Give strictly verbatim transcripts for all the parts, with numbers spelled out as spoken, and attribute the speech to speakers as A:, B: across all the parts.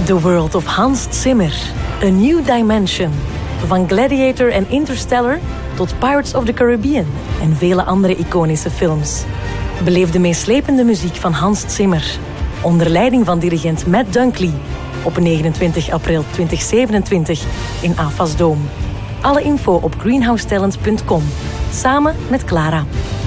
A: The World of Hans Zimmer. A New Dimension. Van Gladiator en Interstellar tot Pirates of the Caribbean en vele andere iconische films. Beleef de meeslepende muziek van Hans Zimmer. Onder leiding van dirigent Matt Dunkley. Op negenentwintig april tweeduizend zevenentwintig in AFAS Dome. Alle info op greenhouse talent punt com. Samen met Clara.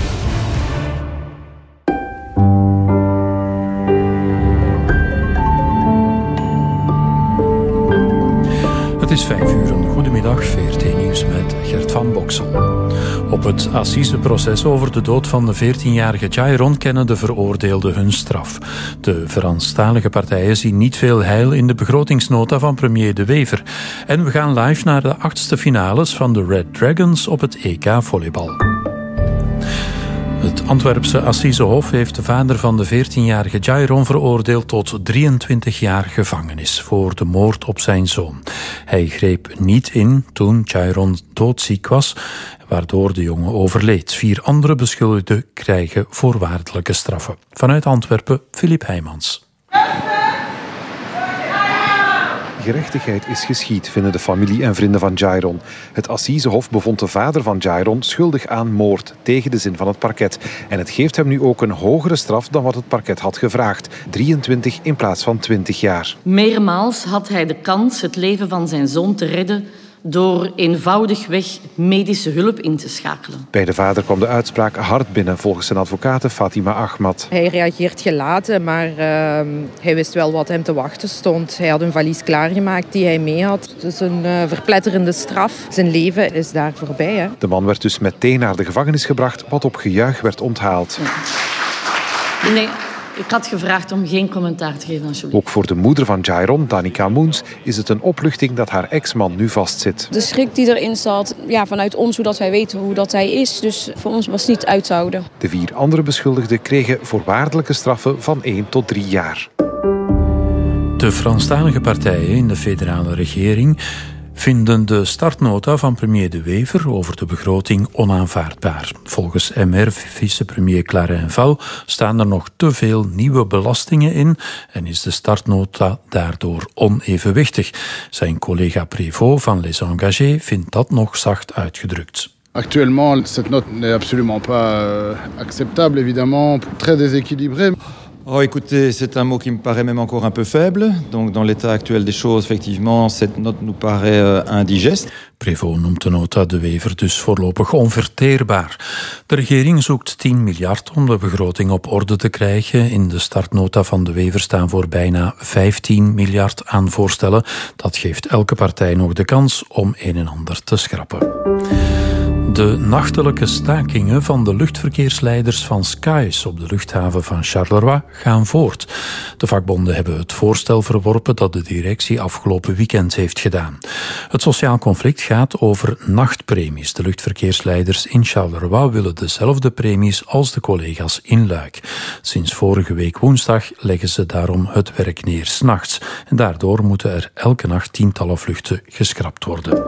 B: Het is vijf uur. Een goedemiddag, V R T Nieuws met Gert van Boksel. Op het assiseproces over de dood van de veertienjarige Jairon kennen de veroordeelden hun straf. De Franstalige partijen zien niet veel heil in de begrotingsnota van premier De Wever. En we gaan live naar de achtste finales van de Red Dragons op het E K volleybal. Het Antwerpse Assisehof heeft de vader van de veertienjarige Jairon veroordeeld tot drieëntwintig jaar gevangenis voor de moord op zijn zoon. Hij greep niet in toen Jairon doodziek was, waardoor de jongen overleed. Vier andere beschuldigden krijgen voorwaardelijke straffen. Vanuit Antwerpen, Filip Heijmans.
C: Gerechtigheid is geschied, vinden de familie en vrienden van Jairon. Het Assisehof bevond de vader van Jairon schuldig aan moord, tegen de zin van het parket. En het geeft hem nu ook een hogere straf dan wat het parket had gevraagd. drieëntwintig in plaats van twintig jaar.
D: Meermaals had hij de kans het leven van zijn zoon te redden door eenvoudigweg medische hulp in te schakelen.
C: Bij de vader kwam de uitspraak hard binnen, volgens zijn advocate Fatima Ahmad.
E: Hij reageert gelaten, maar uh, hij wist wel wat hem te wachten stond. Hij had een valies klaargemaakt die hij mee had. Het is een uh, verpletterende straf. Zijn leven is daar voorbij. Hè?
C: De man werd dus meteen naar de gevangenis gebracht, wat op gejuich werd onthaald.
D: Ja. Nee. Ik had gevraagd om geen commentaar te geven, alsjeblieft.
C: Ook voor de moeder van Jairon, Danica Moens, is het een opluchting dat haar ex-man nu vastzit.
F: De schrik die erin zat, ja, vanuit ons, hoe dat wij weten hoe dat hij is. Dus voor ons was het niet uit te houden.
C: De vier andere beschuldigden kregen voorwaardelijke straffen van één tot drie jaar.
B: De Franstalige partijen in de federale regering vinden de startnota van premier De Wever over de begroting onaanvaardbaar. Volgens M R, vicepremier Clarin-Val, staan er nog te veel nieuwe belastingen in en is de startnota daardoor onevenwichtig. Zijn collega Prévost van Les Engagés vindt dat nog zacht uitgedrukt.
G: Actuellement, cette note n'est absolument pas acceptable, évidemment, très déséquilibrée.
H: Oh, écoutez, c'est un mot qui me paraît même encore un peu faible. Donc, dans l'état actuel des choses, effectivement, cette note nous paraît euh, indigeste.
B: Prévost noemt de nota De Wever dus voorlopig onverteerbaar. De regering zoekt tien miljard om de begroting op orde te krijgen. In de startnota van De Wever staan voor bijna vijftien miljard aan voorstellen. Dat geeft elke partij nog de kans om een en ander te schrappen. De nachtelijke stakingen van de luchtverkeersleiders van Skies op de luchthaven van Charleroi gaan voort. De vakbonden hebben het voorstel verworpen dat de directie afgelopen weekend heeft gedaan. Het sociaal conflict gaat over nachtpremies. De luchtverkeersleiders in Charleroi willen dezelfde premies als de collega's in Luik. Sinds vorige week woensdag leggen ze daarom het werk neer 's nachts. En daardoor moeten er elke nacht tientallen vluchten geschrapt worden.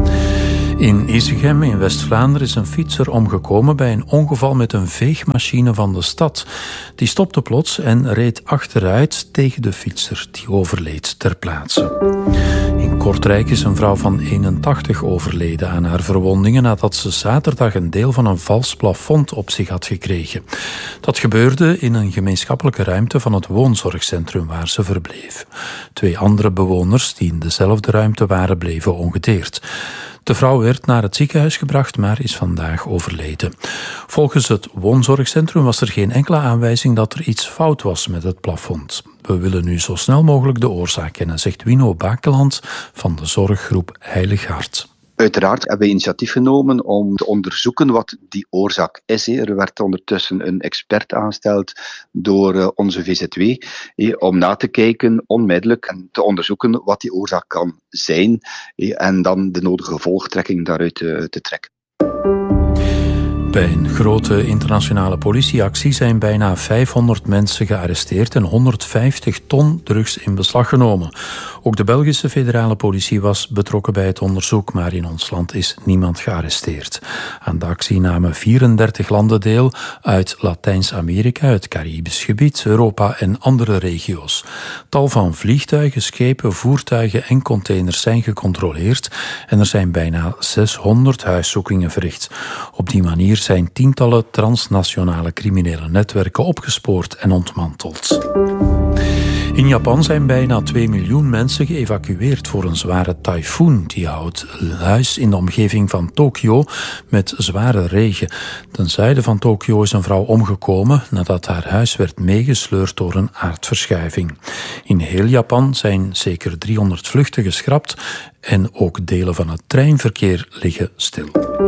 B: In Isegem in West-Vlaanderen is een fietser omgekomen bij een ongeval met een veegmachine van de stad. Die stopte plots en reed achteruit tegen de fietser, die overleed ter plaatse. In Kortrijk is een vrouw van eenentachtig overleden aan haar verwondingen nadat ze zaterdag een deel van een vals plafond op zich had gekregen. Dat gebeurde in een gemeenschappelijke ruimte van het woonzorgcentrum waar ze verbleef. Twee andere bewoners die in dezelfde ruimte waren bleven ongedeerd. De vrouw werd naar het ziekenhuis gebracht, maar is vandaag overleden. Volgens het woonzorgcentrum was er geen enkele aanwijzing dat er iets fout was met het plafond. We willen nu zo snel mogelijk de oorzaak kennen, zegt Wino Bakeland van de zorggroep Heilig Hart.
I: Uiteraard hebben we initiatief genomen om te onderzoeken wat die oorzaak is. Er werd ondertussen een expert aangesteld door onze V Z W om na te kijken onmiddellijk en te onderzoeken wat die oorzaak kan zijn en dan de nodige gevolgtrekking daaruit te trekken.
B: Bij een grote internationale politieactie zijn bijna vijfhonderd mensen gearresteerd en honderdvijftig ton drugs in beslag genomen. Ook de Belgische federale politie was betrokken bij het onderzoek, maar in ons land is niemand gearresteerd. Aan de actie namen vierendertig landen deel uit Latijns-Amerika, het Caribisch gebied, Europa en andere regio's. Tal van vliegtuigen, schepen, voertuigen en containers zijn gecontroleerd en er zijn bijna zeshonderd huiszoekingen verricht. Op die manier zijn tientallen transnationale criminele netwerken opgespoord en ontmanteld. In Japan zijn bijna twee miljoen mensen geëvacueerd voor een zware tyfoon. Die houdt huis in de omgeving van Tokio met zware regen. Ten zuiden van Tokio is een vrouw omgekomen nadat haar huis werd meegesleurd door een aardverschuiving. In heel Japan zijn zeker driehonderd vluchten geschrapt en ook delen van het treinverkeer liggen stil.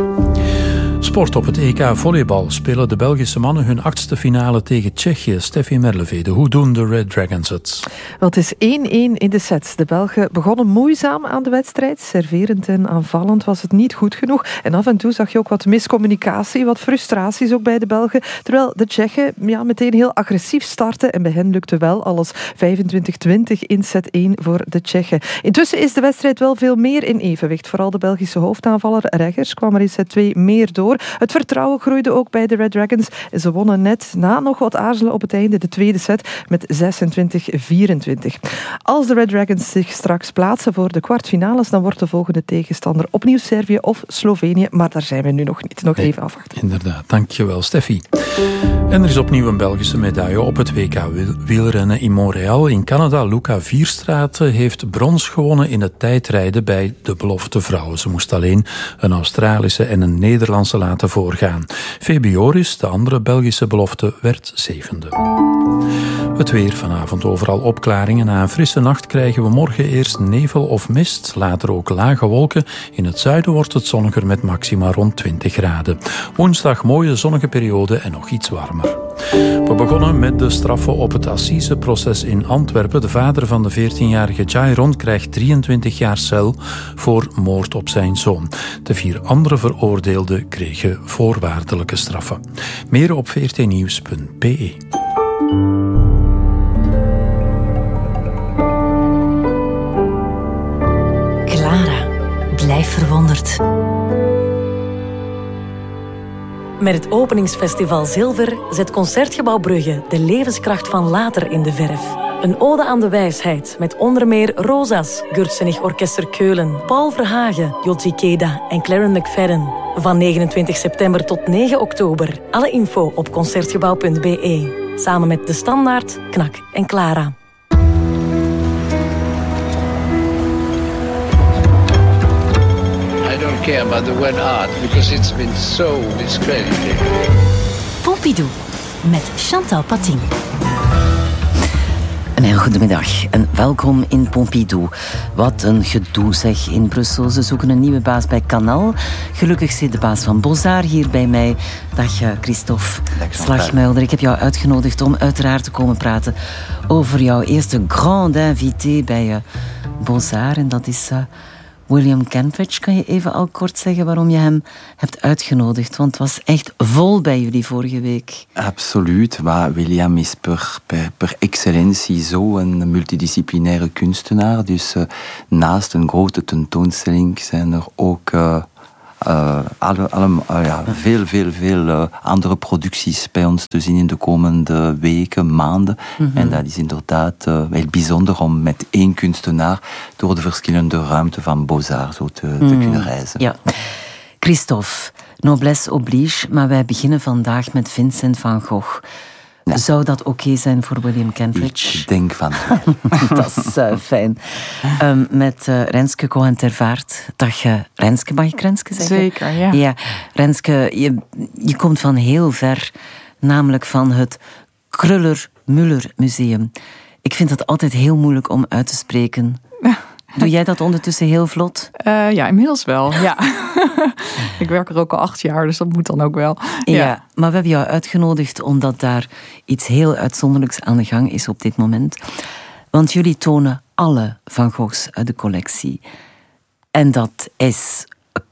B: Sport op het E K volleybal spelen de Belgische mannen hun achtste finale tegen Tsjechië. Steffi Merlevede, hoe doen de Red Dragons het?
J: Wel, het is één-één in de sets. De Belgen begonnen moeizaam aan de wedstrijd. Serverend en aanvallend was het niet goed genoeg. En af en toe zag je ook wat miscommunicatie, wat frustraties ook bij de Belgen. Terwijl de Tsjechen ja, meteen heel agressief starten. En bij hen lukte wel alles. vijfentwintig twintig in set één voor de Tsjechen. Intussen is de wedstrijd wel veel meer in evenwicht. Vooral de Belgische hoofdaanvaller Reggers kwam er in set twee meer door. Het vertrouwen groeide ook bij de Red Dragons. Ze wonnen net na nog wat aarzelen op het einde de tweede set met zesentwintig vierentwintig. Als de Red Dragons zich straks plaatsen voor de kwartfinales, dan wordt de volgende tegenstander opnieuw Servië of Slovenië. Maar daar zijn we nu nog niet. Nog even afwachten.
B: Inderdaad, dankjewel Steffi. En er is opnieuw een Belgische medaille op het W K wielrennen in Montreal. In Canada, Luca Vierstraeten heeft brons gewonnen in het tijdrijden bij de belofte vrouwen. Ze moest alleen een Australische en een Nederlandse laten voorgaan. Febe Joris, de andere Belgische belofte, werd zevende. Het weer, vanavond overal opklaringen. Na een frisse nacht krijgen we morgen eerst nevel of mist, later ook lage wolken. In het zuiden wordt het zonniger met maxima rond twintig graden. Woensdag mooie zonnige periode en nog iets warmer. We begonnen met de straffen op het assiseproces in Antwerpen. De vader van de veertienjarige Jairon krijgt drieëntwintig jaar cel voor moord op zijn zoon. De vier andere veroordeelden kregen voorwaardelijke straffen. Meer op v r t nieuws punt b e.
A: Clara, blijf verwonderd. Met het openingsfestival Zilver zet Concertgebouw Brugge de levenskracht van later in de verf. Een ode aan de wijsheid met onder meer Rosa's, Gürtsenich Orkester Keulen, Paul Verhagen, Jotzi Keda en Claren McFadden. Van negenentwintig september tot negen oktober. Alle info op concertgebouw punt b e. Samen met De Standaard, Knak en Clara.
K: I don't care about the word art because it's been so discredited.
L: Pompidou met Chantal Patin.
M: Een heel goedemiddag en welkom in Pompidou. Wat een gedoe zeg in Brussel. Ze zoeken een nieuwe baas bij Canal. Gelukkig zit de baas van Bozar hier bij mij. Dag Christophe Slagmuilder. Ik heb jou uitgenodigd om uiteraard te komen praten over jouw eerste grand invité bij uh, Bozar. En dat is... Uh, William Kentridge, kan je even al kort zeggen waarom je hem hebt uitgenodigd? Want het was echt vol bij jullie vorige week.
N: Absoluut. Maar William is per, per, per excellentie zo een multidisciplinaire kunstenaar. Dus uh, naast een grote tentoonstelling zijn er ook... Uh, Uh, alle, alle, uh, ja, veel, veel, veel uh, andere producties bij ons te zien in de komende weken, maanden. Mm-hmm. En dat is inderdaad uh, heel bijzonder om met één kunstenaar door de verschillende ruimten van Bozar zo te, mm. te kunnen reizen.
M: Ja. Christophe, noblesse oblige, maar wij beginnen vandaag met Vincent van Gogh. Ja. Zou dat oké okay zijn voor William Kentridge?
N: Ik denk van
M: dat is uh, fijn. Um, met uh, Renske Cohen-Tervaart. Dag uh, Renske, mag ik Renske zeggen?
O: Zeker, ja.
M: Ja, Renske, je, je komt van heel ver, namelijk van het Kruller-Müller Museum. Ik vind dat altijd heel moeilijk om uit te spreken. Doe jij dat ondertussen heel vlot?
O: Uh, ja, inmiddels wel, ja. Ik werk er ook al acht jaar, dus dat moet dan ook wel.
M: Ja. ja, maar we hebben jou uitgenodigd omdat daar iets heel uitzonderlijks aan de gang is op dit moment. Want jullie tonen alle Van Goghs uit de collectie. En dat is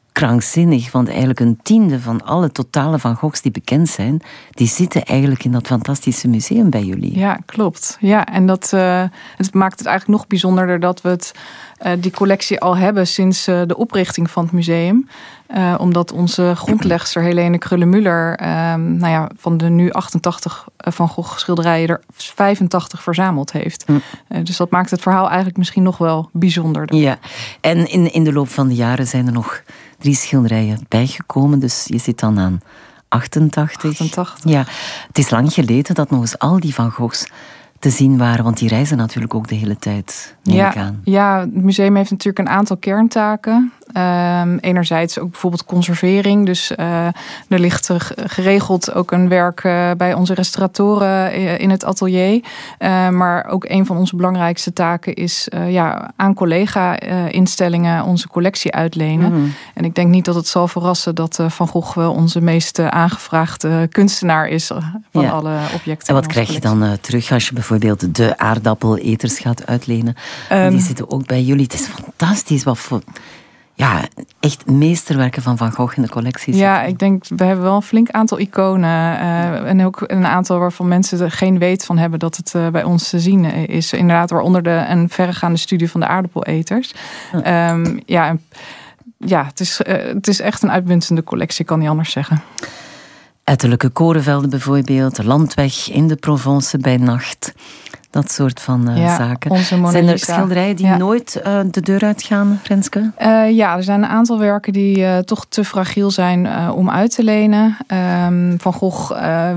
M: krankzinnig, want eigenlijk een tiende van alle totale Van Goghs die bekend zijn, die zitten eigenlijk in dat fantastische museum bij jullie.
O: Ja, klopt. Ja, en dat uh, het maakt het eigenlijk nog bijzonderder dat we het, uh, die collectie al hebben sinds uh, de oprichting van het museum. Uh, omdat onze grondlegster Helene Kröller-Müller uh, nou ja, van de nu achtentachtig Van Gogh schilderijen er vijfentachtig verzameld heeft. Hm. Uh, dus dat maakt het verhaal eigenlijk misschien nog wel bijzonderder.
M: Ja, en in, in de loop van de jaren zijn er nog drie schilderijen bijgekomen. Dus je zit dan aan achtentachtig.
O: achtentachtig.
M: Ja, het is lang geleden dat nog eens al die Van Goghs te zien waren, want die reizen natuurlijk ook de hele tijd, neem
O: ja,
M: ik aan.
O: Ja, het museum heeft natuurlijk een aantal kerntaken. Um, enerzijds ook bijvoorbeeld conservering. Dus uh, er ligt geregeld ook een werk uh, bij onze restauratoren in het atelier. Uh, maar ook een van onze belangrijkste taken is uh, ja, aan collega-instellingen onze collectie uitlenen. Mm. En ik denk niet dat het zal verrassen dat uh, Van Gogh wel onze meest uh, aangevraagde kunstenaar is van ja. alle objecten.
M: En wat krijg je dan uh, terug als je bijvoorbeeld de aardappeleters gaat uitlenen? Um, die zitten ook bij jullie. Het is fantastisch wat voor... Ja, echt meesterwerken van Van Gogh in de collectie zitten.
O: Ja, ik denk, we hebben wel een flink aantal iconen. Uh, en ook een aantal waarvan mensen er geen weet van hebben dat het uh, bij ons te zien is. Inderdaad, waaronder de, een verregaande studie van de aardappeleters. Ja, um, ja, ja het, is, uh, het is echt een uitmuntende collectie, kan niet anders zeggen.
M: Ettelijke korenvelden bijvoorbeeld, de landweg in de Provence bij nacht. Dat soort van uh,
O: ja,
M: zaken. Zijn er schilderijen die ja. nooit uh, de deur uitgaan, Renske?
O: Uh, ja, er zijn een aantal werken die uh, toch te fragiel zijn uh, om uit te lenen. Um, Van Gogh uh,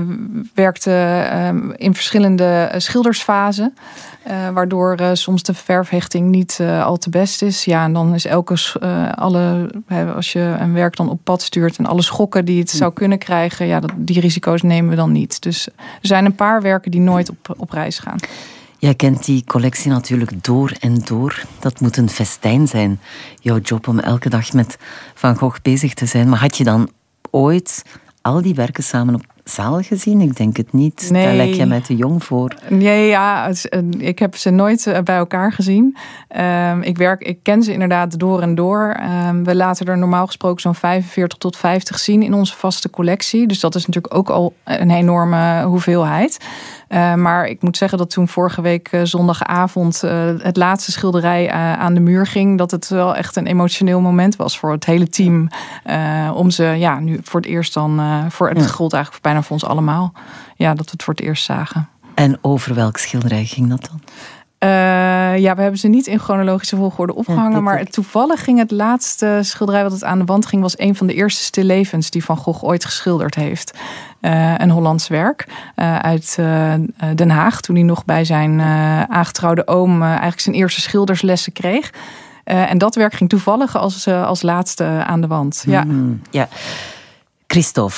O: werkte uh, in verschillende schildersfasen. Uh, waardoor uh, soms de verfhechting niet uh, al te best is. Ja, en dan is elke uh, alle als je een werk dan op pad stuurt en alle schokken die het zou kunnen krijgen, ja, dat, die risico's nemen we dan niet. Dus er zijn een paar werken die nooit op, op reis gaan.
M: Jij kent die collectie natuurlijk door en door. Dat moet een festijn zijn, jouw job om elke dag met Van Gogh bezig te zijn. Maar had je dan ooit al die werken samen op zaal gezien? Ik denk het niet.
O: Nee.
M: Daar lijk je mij te jong voor.
O: Nee, ja, ik heb ze nooit bij elkaar gezien. Um, ik, werk, ik ken ze inderdaad door en door. Um, we laten er normaal gesproken zo'n vijfenveertig tot vijftig zien in onze vaste collectie. Dus dat is natuurlijk ook al een enorme hoeveelheid. Uh, maar ik moet zeggen dat toen vorige week uh, zondagavond uh, het laatste schilderij uh, aan de muur ging, dat het wel echt een emotioneel moment was voor het hele team. Uh, om ze ja, nu voor het eerst dan, uh, voor het ja. gold eigenlijk voor bijna voor ons allemaal, ja, dat we het voor het eerst zagen.
M: En over welk schilderij ging dat dan?
O: Uh, ja, we hebben ze niet in chronologische volgorde opgehangen. Ja, maar toevallig ging het laatste schilderij wat het aan de wand ging, was een van de eerste stillevens die Van Gogh ooit geschilderd heeft. Uh, een Hollands werk uh, uit uh, Den Haag. Toen hij nog bij zijn uh, aangetrouwde oom uh, eigenlijk zijn eerste schilderslessen kreeg. Uh, en dat werk ging toevallig als, uh, als laatste aan de wand. Ja.
M: Mm, ja. Christophe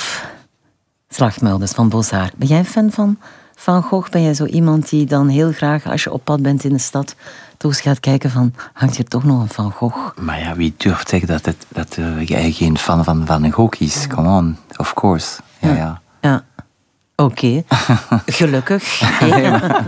M: Slagmulders van Beaux-Arts. Ben jij fan van Van Gogh? Ben jij zo iemand die dan heel graag, als je op pad bent in de stad, toch eens gaat kijken van, hangt hier toch nog een Van Gogh?
N: Maar ja, wie durft zeggen dat, het, dat uh, jij geen fan van Van Gogh is? Come on, of course. Ja, ja.
M: ja. ja. Oké, okay. Gelukkig. Ja.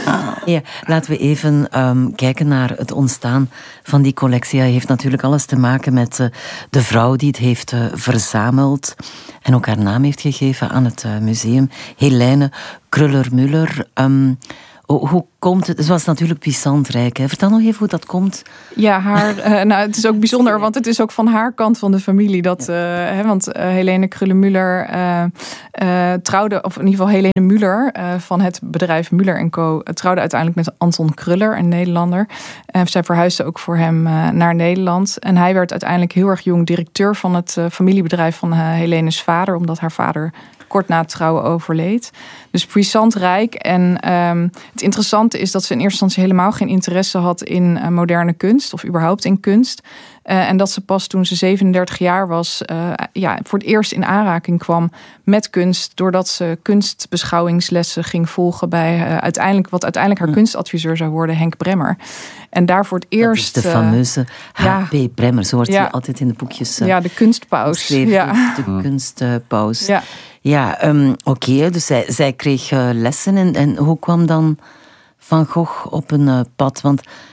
M: Ja, laten we even um, kijken naar het ontstaan van die collectie. Hij heeft natuurlijk alles te maken met uh, de vrouw die het heeft uh, verzameld en ook haar naam heeft gegeven aan het uh, museum. Helene Kröller-Müller. Um, Hoe komt het? Het was natuurlijk puissant rijk. Hè? Vertel nog even hoe dat komt.
O: Ja, haar, uh, nou, het is ook bijzonder, want het is ook van haar kant van de familie. Dat, uh, hè, want uh, Helene Kröller-Müller uh, uh, trouwde, of in ieder geval Helene Müller uh, van het bedrijf Müller en Co. Uh, trouwde uiteindelijk met Anton Kröller, een Nederlander. Uh, zij verhuisde ook voor hem uh, naar Nederland. En hij werd uiteindelijk heel erg jong directeur van het uh, familiebedrijf van uh, Helene's vader, omdat haar vader kort na het trouwen overleed. Dus puissant rijk. En um, het interessante is dat ze in eerste instantie helemaal geen interesse had in uh, moderne kunst, of überhaupt in kunst. Uh, en dat ze pas toen ze zevenendertig jaar was, uh, ja, voor het eerst in aanraking kwam met kunst, doordat ze kunstbeschouwingslessen ging volgen bij uh, uiteindelijk, wat uiteindelijk haar kunstadviseur zou worden, Henk Bremmer. En daar voor het eerst...
M: Dat is de fameuze H P Ja, Bremmer, zo wordt hij ja, altijd in de boekjes uh,
O: ja, de kunstpaus.
M: Ja. De mm. kunstpaus. Ja, ja um, oké, okay, dus zij, zij kreeg uh, lessen. En, en hoe kwam dan Van Gogh op een uh, pad? Want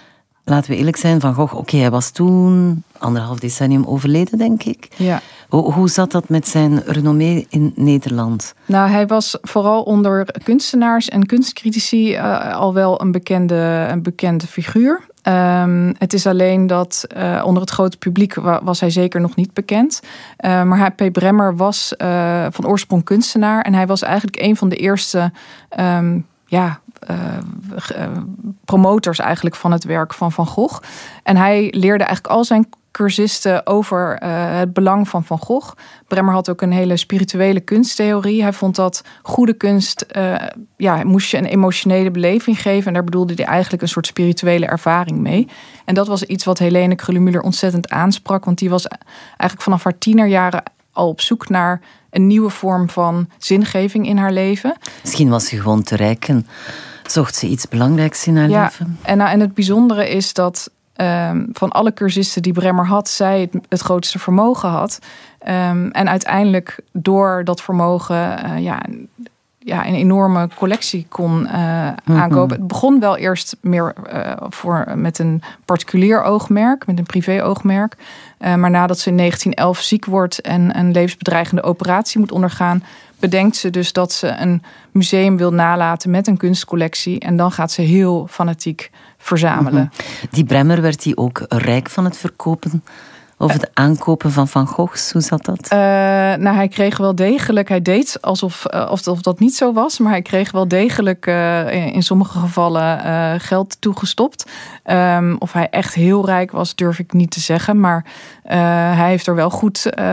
M: laten we eerlijk zijn, Van Gogh, oké, okay, hij was toen anderhalf decennium overleden, denk ik.
O: Ja.
M: Hoe, hoe zat dat met zijn renommee in Nederland?
O: Nou, hij was vooral onder kunstenaars en kunstcritici uh, al wel een bekende, een bekende figuur. Um, het is alleen dat uh, onder het grote publiek was hij zeker nog niet bekend. Uh, maar H P Bremmer was uh, van oorsprong kunstenaar. En hij was eigenlijk een van de eerste um, ja, uh, uh, promotors eigenlijk van het werk van Van Gogh. En hij leerde eigenlijk al zijn cursisten over uh, het belang van Van Gogh. Bremmer had ook een hele spirituele kunsttheorie. Hij vond dat goede kunst, uh, ja, moest je een emotionele beleving geven. En daar bedoelde hij eigenlijk een soort spirituele ervaring mee. En dat was iets wat Helene Kröller-Müller ontzettend aansprak. Want die was eigenlijk vanaf haar tienerjaren al op zoek naar een nieuwe vorm van zingeving in haar leven.
M: Misschien was ze gewoon te rijk en zocht ze iets belangrijks in haar
O: ja,
M: leven.
O: En, en het bijzondere is dat Um, van alle cursisten die Bremmer had, zij het, het grootste vermogen had. Um, en uiteindelijk door dat vermogen uh, ja, ja, een enorme collectie kon uh, mm-hmm. aankopen. Het begon wel eerst meer uh, voor, met een particulier oogmerk, met een privé-oogmerk. Uh, maar nadat ze in negentien elf ziek wordt en een levensbedreigende operatie moet ondergaan, bedenkt ze dus dat ze een museum wil nalaten met een kunstcollectie. En dan gaat ze heel fanatiek verzamelen.
M: Mm-hmm. Die Bremmer, werd hij ook rijk van het verkopen of het aankopen van Van Goghs? Hoe zat dat?
O: Uh, nou, hij kreeg wel degelijk, hij deed alsof uh, of, of dat niet zo was, maar hij kreeg wel degelijk uh, in, in sommige gevallen uh, geld toegestopt. Um, of hij echt heel rijk was, durf ik niet te zeggen, maar uh, hij heeft er wel goed uh,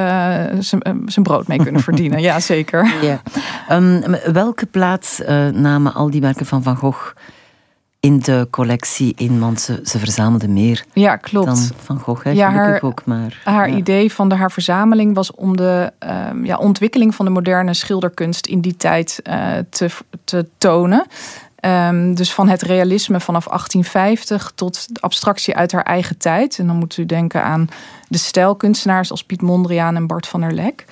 O: zijn brood mee kunnen verdienen. Ja, zeker.
M: Ja. Um, welke plaats uh, namen al die werken van Van Gogh in de collectie in, want ze, ze verzamelde meer
O: ja, klopt.
M: dan Van Gogh. Hè?
O: Ja,
M: Gelukkig
O: haar,
M: ook maar.
O: Haar
M: ja.
O: idee van de, haar verzameling was om de um, ja, ontwikkeling van de moderne schilderkunst in die tijd uh, te, te tonen. Um, dus van het realisme vanaf achttien vijftig tot de abstractie uit haar eigen tijd. En dan moet u denken aan de stijlkunstenaars als Piet Mondriaan en Bart van der Lek.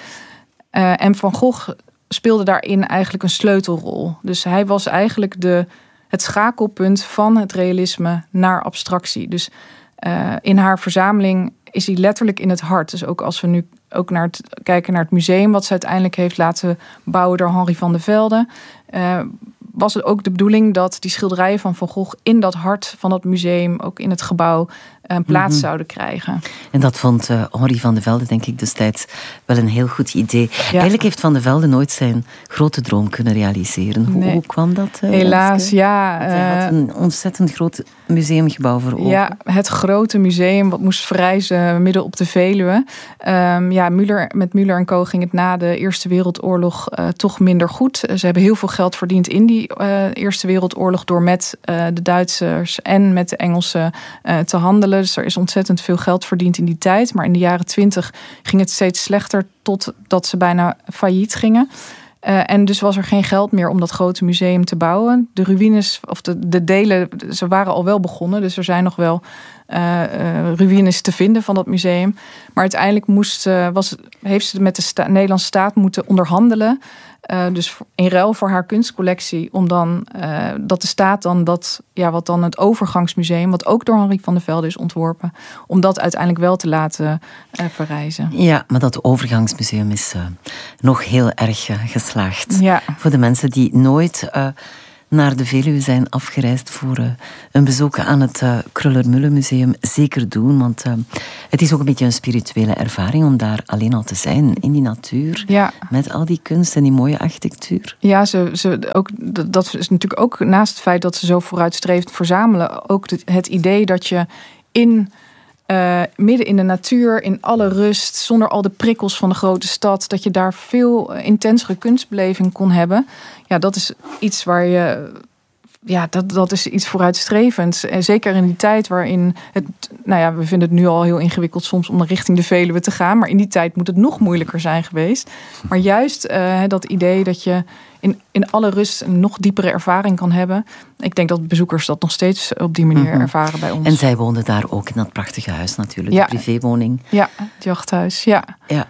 O: Uh, en Van Gogh speelde daarin eigenlijk een sleutelrol. Dus hij was eigenlijk de het schakelpunt van het realisme naar abstractie. Dus uh, in haar verzameling is hij letterlijk in het hart. Dus ook als we nu ook naar het kijken naar het museum wat ze uiteindelijk heeft laten bouwen door Henri van de Velde, Uh, was het ook de bedoeling dat die schilderijen van Van Gogh in dat hart van dat museum, ook in het gebouw, een plaats mm-hmm. zouden krijgen.
M: En dat vond uh, Henri van de Velde, denk ik, destijds wel een heel goed idee. Ja. Eigenlijk heeft Van de Velde nooit zijn grote droom kunnen realiseren. Hoe, nee. hoe kwam dat? Uh,
O: Helaas,
M: Renske?
O: ja.
M: Want hij had een ontzettend groot museumgebouw voor ogen.
O: Ja, het grote museum wat moest verrijzen midden op de Veluwe. Um, ja, Müller, met Müller en Co ging het na de Eerste Wereldoorlog uh, toch minder goed. Ze hebben heel veel geld verdiend in die uh, Eerste Wereldoorlog door met uh, de Duitsers en met de Engelsen uh, te handelen. Dus er is ontzettend veel geld verdiend in die tijd. Maar in de jaren twintig ging het steeds slechter totdat ze bijna failliet gingen. Uh, en dus was er geen geld meer om dat grote museum te bouwen. De ruïnes, of de, de delen, ze waren al wel begonnen. Dus er zijn nog wel uh, uh, ruïnes te vinden van dat museum. Maar uiteindelijk moest, uh, was, heeft ze met de sta- Nederlandse staat moeten onderhandelen. Uh, dus in ruil voor haar kunstcollectie, om dan uh, dat de staat dan dat, ja, wat dan het overgangsmuseum, wat ook door Henri van de Velde is ontworpen, om dat uiteindelijk wel te laten uh, verrijzen.
M: Ja, maar dat overgangsmuseum is uh, nog heel erg uh, geslaagd.
O: Ja.
M: Voor de mensen die nooit uh, naar de Veluwe zijn afgereisd voor uh, een bezoek aan het uh, Kröller-Müller Museum, zeker doen. Want uh, het is ook een beetje een spirituele ervaring om daar alleen al te zijn, in die natuur.
O: Ja.
M: Met al die kunst en die mooie architectuur.
O: Ja, ze, ze, ook, dat is natuurlijk ook naast het feit dat ze zo vooruitstrevend verzamelen, ook de, het idee dat je in Uh, midden in de natuur, in alle rust, zonder al de prikkels van de grote stad, dat je daar veel intensere kunstbeleving kon hebben. Ja, dat is iets waar je, ja, dat, dat is iets vooruitstrevends. En zeker in die tijd waarin het, nou ja, we vinden het nu al heel ingewikkeld soms om richting de Veluwe te gaan, maar in die tijd moet het nog moeilijker zijn geweest. Maar juist uh, dat idee dat je in, in alle rust een nog diepere ervaring kan hebben. Ik denk dat bezoekers dat nog steeds op die manier mm-hmm. ervaren bij ons.
M: En zij woonde daar ook in dat prachtige huis natuurlijk,
O: ja.
M: de privéwoning.
O: Ja, het jachthuis, ja.
M: Ja.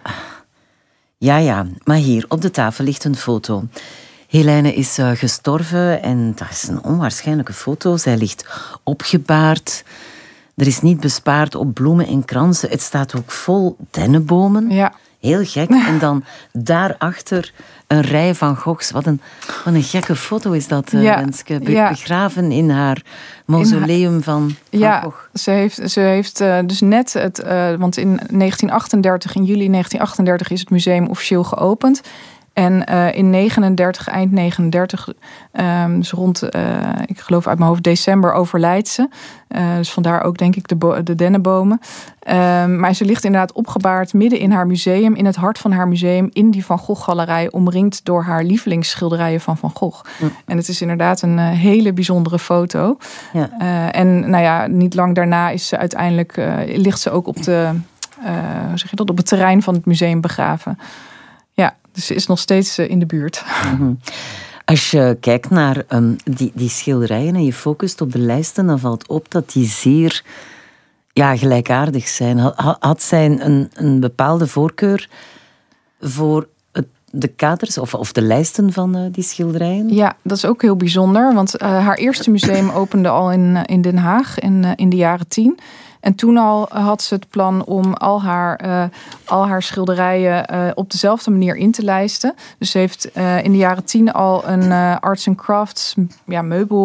M: Ja, ja, maar hier op de tafel ligt een foto. Helene is uh, gestorven en dat is een onwaarschijnlijke foto. Zij ligt opgebaard er is niet bespaard op bloemen en kransen. Het staat ook vol dennenbomen.
O: Ja.
M: Heel gek. En dan daarachter een rij van Goghs. Wat een, wat een gekke foto is dat, uh,
O: ja.
M: Renske. Be-
O: ja.
M: Begraven in haar mausoleum in haar... van, van
O: ja,
M: Gogh.
O: Ze heeft, ze heeft uh, dus net het... Uh, want in negentien achtendertig, in juli negentien achtendertig... is het museum officieel geopend. En uh, in negenendertig, eind negenendertig, um, dus rond, uh, ik geloof uit mijn hoofd, december overlijdt ze. Uh, dus vandaar ook denk ik de, bo- de dennenbomen. Um, maar ze ligt inderdaad opgebaard midden in haar museum, in het hart van haar museum, in die Van Gogh-galerij, omringd door haar lievelingsschilderijen van Van Gogh. Ja. En het is inderdaad een uh, hele bijzondere foto. Ja. Uh, en nou ja, niet lang daarna is ze uiteindelijk, uh, ligt ze ook op, de, uh, hoe zeg je dat, op het terrein van het museum begraven. Ja, dus ze is nog steeds in de buurt.
M: Mm-hmm. Als je kijkt naar um, die, die schilderijen en je focust op de lijsten, dan valt op dat die zeer ja, gelijkaardig zijn. Had, had zij een, een bepaalde voorkeur voor het, de kaders of, of de lijsten van uh, die schilderijen?
O: Ja, dat is ook heel bijzonder. Want uh, haar eerste museum opende al in, in Den Haag in, uh, in de jaren tien. En toen al had ze het plan om al haar, uh, al haar schilderijen uh, op dezelfde manier in te lijsten. Dus ze heeft uh, in de jaren tien al een uh, arts and crafts ja,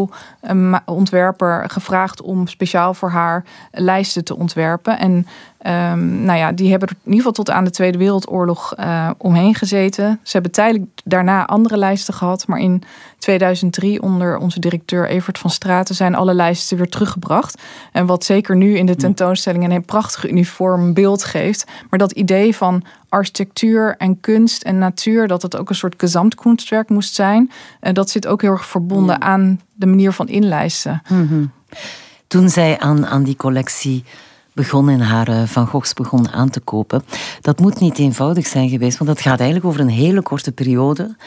O: meubelontwerper gevraagd om speciaal voor haar lijsten te ontwerpen. En um, nou ja, die hebben er in ieder geval tot aan de Tweede Wereldoorlog uh, omheen gezeten. Ze hebben tijdelijk daarna andere lijsten gehad. Maar in tweeduizend drie onder onze directeur Evert van Straten zijn alle lijsten weer teruggebracht. En wat zeker nu in de tentoonstelling een prachtig uniform beeld geeft. Maar dat idee van architectuur en kunst en natuur, dat het ook een soort gezamtkunstwerk moest zijn, en dat zit ook heel erg verbonden ja. aan de manier van inlijsten.
M: Mm-hmm. Toen zij aan, aan die collectie begon en haar uh, Van Goghs begon aan te kopen, dat moet niet eenvoudig zijn geweest, want dat gaat eigenlijk over een hele korte periode.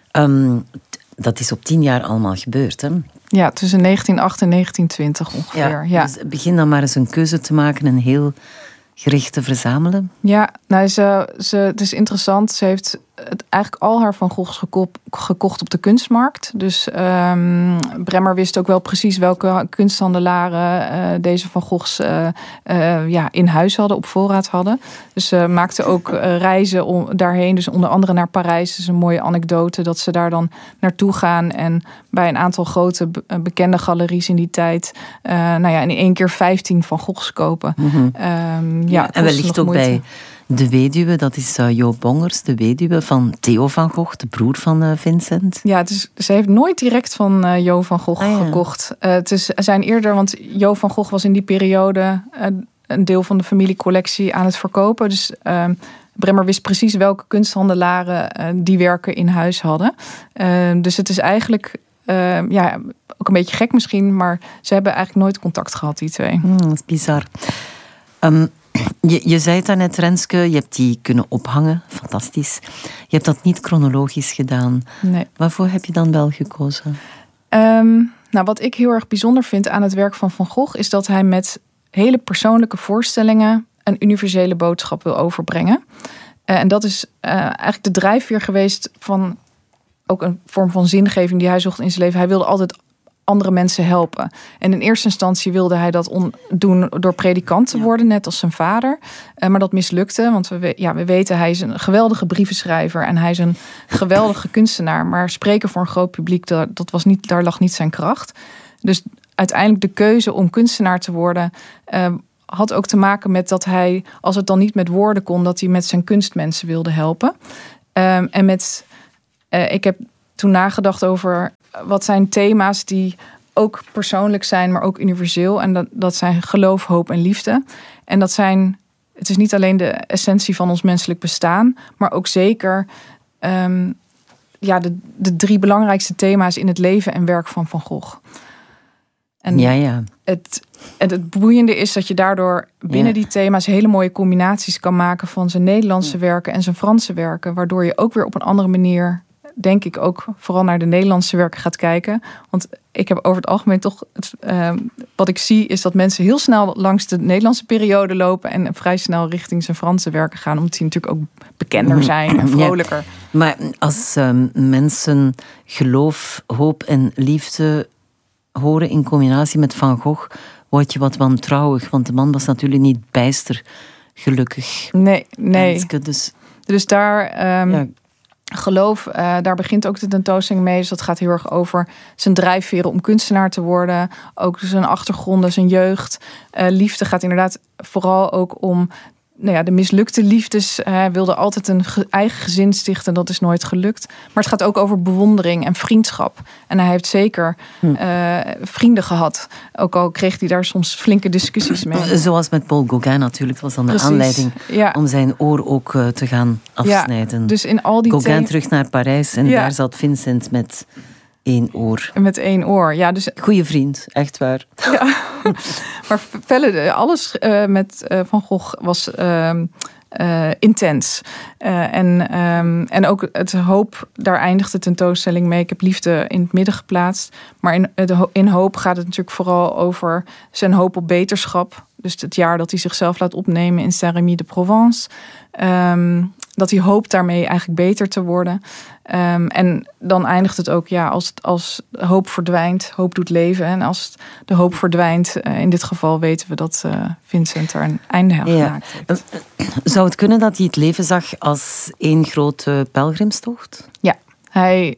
M: Um, dat is op tien jaar allemaal gebeurd, hè?
O: Ja, tussen negentien acht en negentien twintig ongeveer. Ja,
M: ja. Dus begin dan maar eens een keuze te maken en heel gericht te verzamelen.
O: Ja, nou, ze, ze, het is interessant. Ze heeft het, eigenlijk al haar Van Goghs gekocht, gekocht op de kunstmarkt. Dus um, Bremmer wist ook wel precies welke kunsthandelaren uh, deze Van Goghs uh, uh, ja, in huis hadden, op voorraad hadden. Dus ze maakte ook uh, reizen om, daarheen. Dus onder andere naar Parijs. Dat is een mooie anekdote dat ze daar dan naartoe gaan en bij een aantal grote be- bekende galeries in die tijd uh, nou ja, in één keer vijftien Van Goghs kopen.
M: Mm-hmm.
O: Um, ja,
M: ja, en wellicht ook moeite. bij de weduwe, dat is uh, Jo Bongers, de weduwe van Theo van Gogh, de broer van uh, Vincent.
O: Ja, het is, ze heeft nooit direct van uh, Jo van Gogh ah, ja. gekocht. Uh, het is, zijn eerder, want Jo van Gogh was in die periode uh, een deel van de familiecollectie aan het verkopen. Dus uh, Bremmer wist precies welke kunsthandelaren uh, die werken in huis hadden. Uh, dus het is eigenlijk uh, ja, ook een beetje gek misschien, maar ze hebben eigenlijk nooit contact gehad, die twee.
M: Mm, dat is bizar. Um, Je, je zei het daarnet, Renske, je hebt die kunnen ophangen. Fantastisch. Je hebt dat niet chronologisch gedaan.
O: Nee.
M: Waarvoor heb je dan wel gekozen?
O: Um, nou, wat ik heel erg bijzonder vind aan het werk van Van Gogh is dat hij met hele persoonlijke voorstellingen een universele boodschap wil overbrengen. Uh, en dat is uh, eigenlijk de drijfveer geweest van ook een vorm van zingeving die hij zocht in zijn leven. Hij wilde altijd andere mensen helpen. En in eerste instantie wilde hij dat on- doen door predikant te worden, net als zijn vader. Uh, maar dat mislukte, want we, ja, we weten, hij is een geweldige brievenschrijver en hij is een geweldige kunstenaar. Maar spreken voor een groot publiek, dat, dat was niet, daar lag niet zijn kracht. Dus uiteindelijk de keuze om kunstenaar te worden Uh, had ook te maken met dat hij, als het dan niet met woorden kon, dat hij met zijn kunst mensen wilde helpen. Um, en met, uh, ik heb toen nagedacht over wat zijn thema's die ook persoonlijk zijn, maar ook universeel. En dat, dat zijn geloof, hoop en liefde. En dat zijn, het is niet alleen de essentie van ons menselijk bestaan, maar ook zeker um, ja, de, de drie belangrijkste thema's in het leven en werk van Van Gogh. En
M: ja, ja.
O: Het, het, het boeiende is dat je daardoor binnen ja. die thema's hele mooie combinaties kan maken van zijn Nederlandse ja. werken en zijn Franse werken, waardoor je ook weer op een andere manier, denk ik, ook vooral naar de Nederlandse werken gaat kijken. Want ik heb over het algemeen toch, het, uh, wat ik zie is dat mensen heel snel langs de Nederlandse periode lopen en vrij snel richting zijn Franse werken gaan, omdat die natuurlijk ook bekender zijn en vrolijker. Ja.
M: Maar als um, mensen geloof, hoop en liefde horen in combinatie met Van Gogh, word je wat wantrouwig. Want de man was natuurlijk niet bijster gelukkig.
O: Nee, nee.
M: Menske, dus...
O: dus daar... Um, ja. Geloof, uh, daar begint ook de tentoonstelling mee. Dus dat gaat heel erg over zijn drijfveren om kunstenaar te worden. Ook zijn achtergronden, zijn jeugd. Uh, liefde gaat inderdaad vooral ook om... Nou ja, de mislukte liefdes. Hij wilde altijd een ge- eigen gezin stichten. Dat is nooit gelukt. Maar het gaat ook over bewondering en vriendschap. En hij heeft zeker uh, vrienden gehad. Ook al kreeg hij daar soms flinke discussies mee.
M: Zoals met Paul Gauguin natuurlijk. Was dan de Precies. aanleiding ja. om zijn oor ook uh, te gaan afsnijden.
O: Ja, dus in al die
M: Gauguin
O: thema-
M: terug naar Parijs. En ja. daar zat Vincent met... één oor.
O: Met één oor, ja. Dus...
M: Goeie vriend, echt waar. Ja.
O: Maar Velle, alles uh, met uh, Van Gogh was uh, uh, intens. Uh, en, um, en ook het hoop, daar eindigt de tentoonstelling mee. Ik heb liefde in het midden geplaatst. Maar in, in hoop gaat het natuurlijk vooral over zijn hoop op beterschap. Dus het jaar dat hij zichzelf laat opnemen in Saint-Rémy de Provence. Um, dat hij hoopt daarmee eigenlijk beter te worden. Um, en dan eindigt het ook, ja, als, als hoop verdwijnt, hoop doet leven. En als de hoop verdwijnt, uh, in dit geval weten we dat uh, Vincent er een einde aan
M: ja.
O: gemaakt heeft.
M: Zou het kunnen dat hij het leven zag als één grote pelgrimstocht?
O: Ja, hij...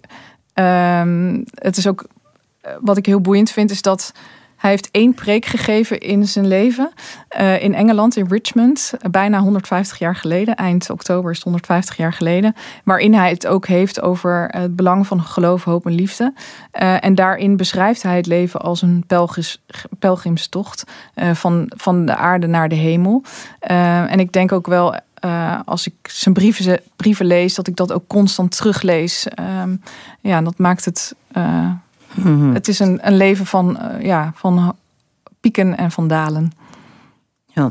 O: Um, het is ook... Wat ik heel boeiend vind, is dat... Hij heeft één preek gegeven in zijn leven. Uh, in Engeland, in Richmond. Bijna honderdvijftig jaar geleden. Eind oktober is het honderdvijftig jaar geleden. Waarin hij het ook heeft over het belang van geloof, hoop en liefde. Uh, en daarin beschrijft hij het leven als een pelgrims, pelgrimstocht. Uh, van, van de aarde naar de hemel. Uh, en ik denk ook wel... Uh, als ik zijn brieven, brieven lees... dat ik dat ook constant teruglees. Uh, ja, dat maakt het... Uh, Mm-hmm. Het is een, een leven van, uh, ja, van pieken en van dalen.
M: Ja.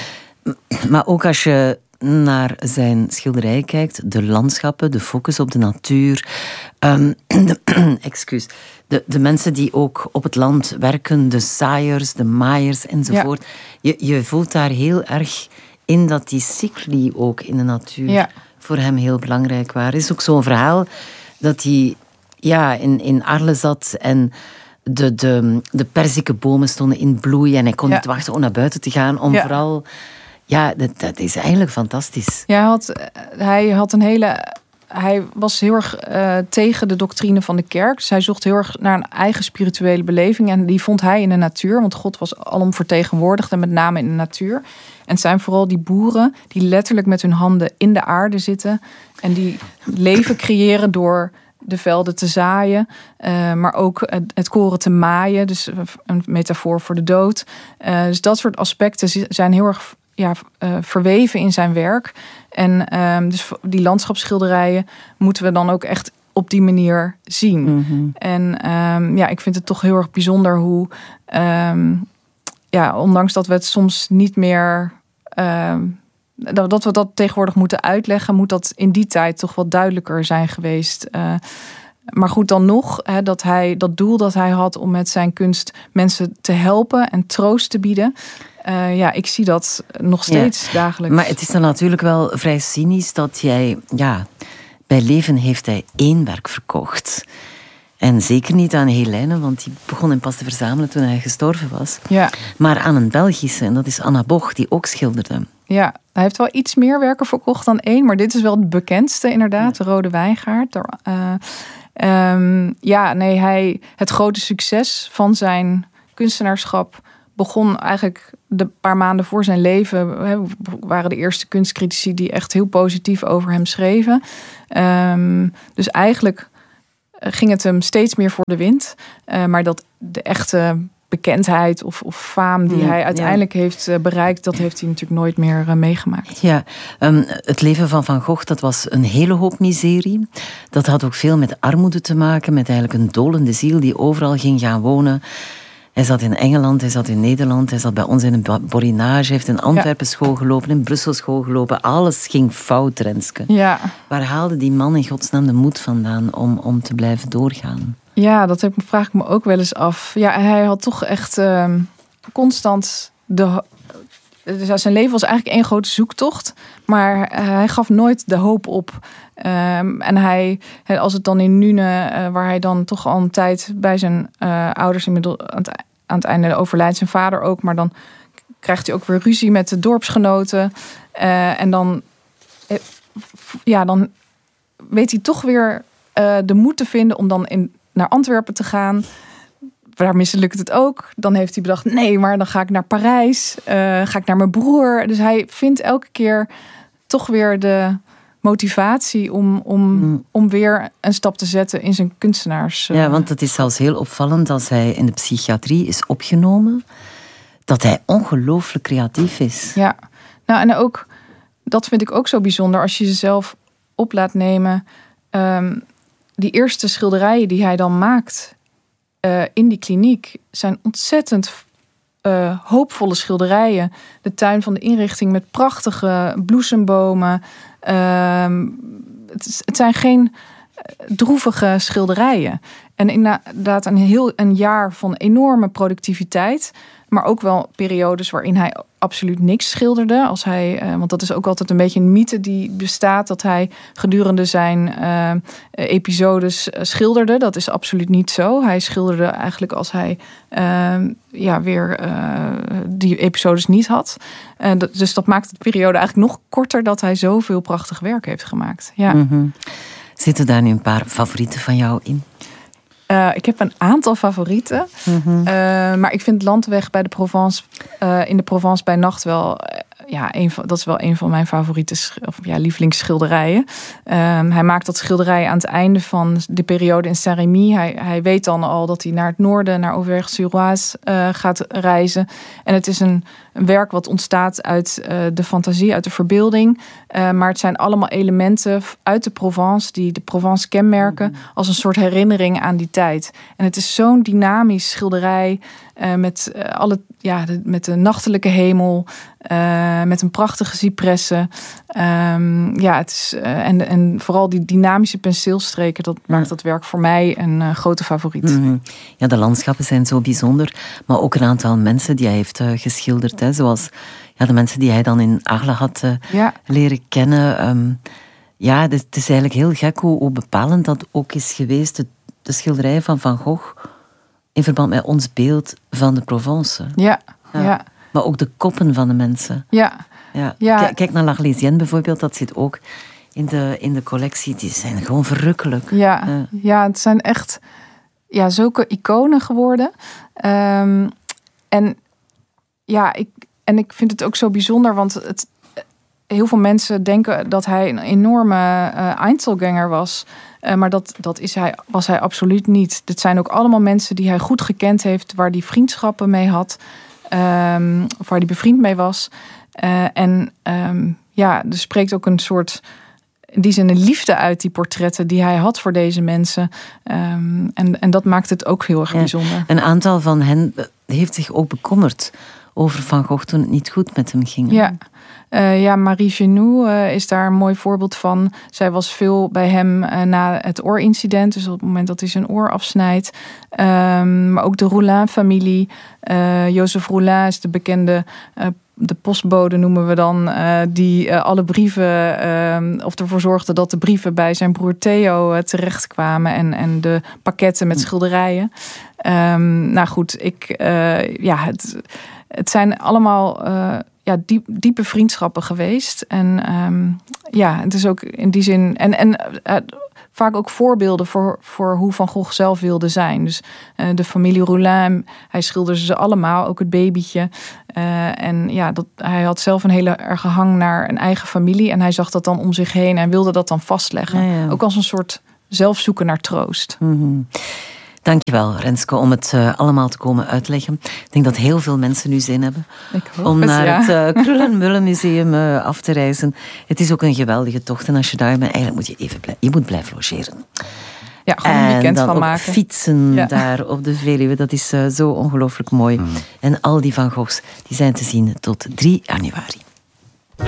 M: Maar ook als je naar zijn schilderijen kijkt, de landschappen, de focus op de natuur, um, de, excuus, de, de mensen die ook op het land werken, de zaaiers, de maaiers enzovoort. Ja. Je, je voelt daar heel erg in dat die cycli ook in de natuur ja. voor hem heel belangrijk waren. Er is ook zo'n verhaal dat hij... Ja, in, in Arles zat en de, de, de perzikenbomen stonden in bloei en hij kon ja. niet wachten om naar buiten te gaan. Om ja. vooral... Ja, dat, dat is eigenlijk fantastisch.
O: Ja, hij had, hij had een hele... Hij was heel erg uh, tegen de doctrine van de kerk. Dus hij zocht heel erg naar een eigen spirituele beleving. En die vond hij in de natuur. Want God was alom vertegenwoordigd en met name in de natuur. En het zijn vooral die boeren die letterlijk met hun handen in de aarde zitten. En die leven creëren door... de velden te zaaien, uh, maar ook het, het koren te maaien. Dus een metafoor voor de dood. Uh, dus dat soort aspecten zijn heel erg ja, uh, verweven in zijn werk. En um, dus die landschapsschilderijen moeten we dan ook echt op die manier zien. Mm-hmm. En um, ja, ik vind het toch heel erg bijzonder hoe... Um, ja, ondanks dat we het soms niet meer... Um, dat we dat tegenwoordig moeten uitleggen, moet dat in die tijd toch wat duidelijker zijn geweest. Uh, maar goed, dan nog, hè, dat hij dat doel dat hij had om met zijn kunst mensen te helpen en troost te bieden. Uh, ja, ik zie dat nog steeds ja. dagelijks.
M: Maar het is dan natuurlijk wel vrij cynisch dat jij, ja, bij leven heeft hij één werk verkocht. En zeker niet aan Helene, want die begon hem pas te verzamelen toen hij gestorven was. Ja. Maar aan een Belgische, en dat is Anna Boch, die ook schilderde.
O: Ja, hij heeft wel iets meer werken verkocht dan één, maar dit is wel het bekendste inderdaad, de Rode Wijngaard. Uh, um, ja, nee, hij, het grote succes van zijn kunstenaarschap begon eigenlijk de paar maanden voor zijn leven. Hè, waren de eerste kunstcritici die echt heel positief over hem schreven. Um, dus eigenlijk ging het hem steeds meer voor de wind. Uh, maar dat de echte bekendheid of, of faam die hij uiteindelijk ja. heeft bereikt, dat heeft hij natuurlijk nooit meer uh, meegemaakt.
M: Ja, um, het leven van Van Gogh, dat was een hele hoop miserie. Dat had ook veel met armoede te maken, met eigenlijk een dolende ziel die overal ging gaan wonen. Hij zat in Engeland, hij zat in Nederland, hij zat bij ons in een borinage, heeft in Antwerpen ja. school gelopen, in Brussel school gelopen. Alles ging fout, Renske. Ja. Waar haalde die man in godsnaam de moed vandaan om, om te blijven doorgaan?
O: Ja, dat vraag ik me ook wel eens af. Ja, hij had toch echt uh, constant... de. Dus zijn leven was eigenlijk één grote zoektocht. Maar hij gaf nooit de hoop op. Um, en hij, als het dan in Nune, uh, waar hij dan toch al een tijd bij zijn uh, ouders inmiddels aan het aan het einde overlijdt zijn vader ook. Maar dan krijgt hij ook weer ruzie met de dorpsgenoten. Uh, en dan, uh, ja, dan weet hij toch weer uh, de moed te vinden om dan in, naar Antwerpen te gaan. Daar mislukt het ook. Dan heeft hij bedacht, nee, maar dan ga ik naar Parijs. Uh, ga ik naar mijn broer. Dus hij vindt elke keer toch weer de motivatie om, om, mm. om weer een stap te zetten in zijn kunstenaars. Uh.
M: Ja, want het is zelfs heel opvallend als hij in de psychiatrie is opgenomen, dat hij ongelooflijk creatief is.
O: Ja, nou en ook, dat vind ik ook zo bijzonder als je jezelf op laat nemen. Um, die eerste schilderijen die hij dan maakt uh, in die kliniek zijn ontzettend uh, hoopvolle schilderijen. De tuin van de inrichting met prachtige bloesembomen. Uh, het, is, het zijn geen droevige schilderijen. En inderdaad een heel een jaar van enorme productiviteit. Maar ook wel periodes waarin hij absoluut niks schilderde. Als hij, uh, want dat is ook altijd een beetje een mythe die bestaat, dat hij gedurende zijn uh, episodes schilderde. Dat is absoluut niet zo. Hij schilderde eigenlijk als hij uh, ja, weer uh, die episodes niet had. Uh, d- dus dat maakt de periode eigenlijk nog korter dat hij zoveel prachtig werk heeft gemaakt. Ja.
M: Mm-hmm. Zitten daar nu een paar favorieten van jou in?
O: Uh, ik heb een aantal favorieten.
M: Mm-hmm.
O: Uh, maar ik vind Landweg bij de Provence, uh, in de Provence bij nacht wel... Uh, ja, een van, dat is wel een van mijn favoriete of, ja, lievelingsschilderijen. Um, hij maakt dat schilderij aan het einde van de periode in Saint-Rémy. Hij, hij weet dan al dat hij naar het noorden, naar Auvers-sur-Oise uh, gaat reizen. En het is een, een werk wat ontstaat uit uh, de fantasie, uit de verbeelding. Uh, maar het zijn allemaal elementen uit de Provence die de Provence kenmerken, mm-hmm. als een soort herinnering aan die tijd. En het is zo'n dynamisch schilderij uh, met uh, alle, ja, de, met de nachtelijke hemel. Uh, met een prachtige cipressen. Um, ja, het is, uh, en, en vooral die dynamische penseelstreken, dat maakt dat werk voor mij een uh, grote favoriet.
M: Mm-hmm. Ja, de landschappen zijn zo bijzonder. Maar ook een aantal mensen die hij heeft uh, geschilderd. Hè, zoals ja, de mensen die hij dan in Arles had uh, ja. leren kennen. Um, ja, het is eigenlijk heel gek hoe, hoe bepalend dat ook is geweest. De, de schilderijen van Van Gogh in verband met ons beeld van de Provence.
O: Ja, ja. ja.
M: Maar ook de koppen van de mensen.
O: Ja.
M: ja.
O: ja.
M: Kijk, kijk naar L'Arlésienne bijvoorbeeld, dat zit ook in de, in de collectie. Die zijn gewoon verrukkelijk.
O: Ja, ja. ja het zijn echt ja, zulke iconen geworden. Um, en ja, ik, en ik vind het ook zo bijzonder, want het, heel veel mensen denken dat hij een enorme uh, Einzelganger was. Uh, maar dat, dat is hij, was hij absoluut niet. Dit zijn ook allemaal mensen die hij goed gekend heeft, waar hij vriendschappen mee had. Um, of waar hij bevriend mee was. Uh, en um, ja, er spreekt ook een soort, in die zin een liefde uit, die portretten die hij had voor deze mensen. Um, en, en dat maakt het ook heel erg ja, bijzonder.
M: Een aantal van hen heeft zich ook bekommerd over Van Gogh toen het niet goed met hem ging.
O: Ja. Uh, ja, Marie Genoux uh, is daar een mooi voorbeeld van. Zij was veel bij hem uh, na het oorincident. Dus op het moment dat hij zijn oor afsnijdt. Um, maar ook de Roulin-familie. Uh, Joseph Roulin is de bekende uh, de postbode noemen we dan, uh, die uh, alle brieven, uh, of ervoor zorgde dat de brieven bij zijn broer Theo uh, terechtkwamen en, en de pakketten met schilderijen. Um, nou goed, ik, uh, ja, het, het zijn allemaal uh, ja, diep, diepe vriendschappen geweest. En um, ja, het is ook in die zin. En, en uh, vaak ook voorbeelden voor, voor hoe Van Gogh zelf wilde zijn. Dus uh, de familie Roulin, hij schilderde ze allemaal, ook het babytje. Uh, en ja, dat, hij had zelf een hele erge hang naar een eigen familie. En hij zag dat dan om zich heen en wilde dat dan vastleggen. Ja, ja. Ook als een soort zelfzoeken naar troost.
M: Mm-hmm. Dankjewel, Renske, om het uh, allemaal te komen uitleggen. Ik denk dat heel veel mensen nu zin hebben om het, naar ja. het uh, Krullenmullenmuseum uh, af te reizen. Het is ook een geweldige tocht en als je daar bent, eigenlijk moet je even blij- je moet blijven logeren.
O: Ja, gewoon een weekend
M: en dan
O: van
M: ook
O: maken.
M: Fietsen
O: ja.
M: daar op de Veluwe, dat is uh, zo ongelooflijk mooi. Mm. En al die Van Goghs die zijn te zien tot drie januari.